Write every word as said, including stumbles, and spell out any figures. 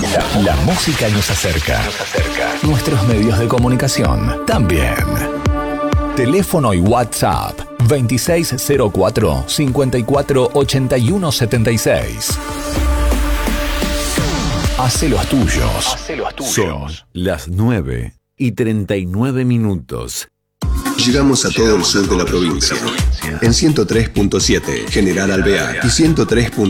La, la música nos acerca. Nos acerca. Nuestros medios de comunicación también. Teléfono y WhatsApp veintiséis cero cuatro, cincuenta y cuatro, ochenta y uno setenta y seis. Hace los tuyos. Hace los tuyos. Son las nueve y treinta y nueve minutos. Llegamos a todo el sur de la provincia. En ciento tres punto siete, General Alvear y ciento tres punto